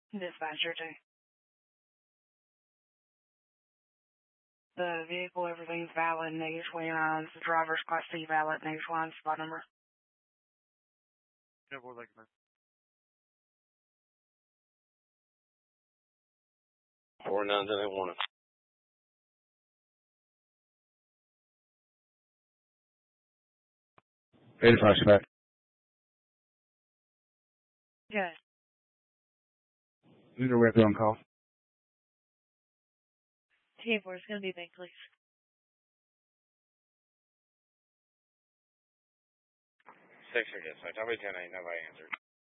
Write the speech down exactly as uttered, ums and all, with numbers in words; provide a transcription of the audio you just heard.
Dispatcher two. The vehicle, everything's valid, negative twenty-nine. The driver's class C valid, negative one, spot number. Yeah, we're like, man. Four nine ten eight one. eighty-five spec. Yes. These are where they're on call. ten four, it's going to be big, please. Six or dispatch. I'll be ten eight. Nobody answered.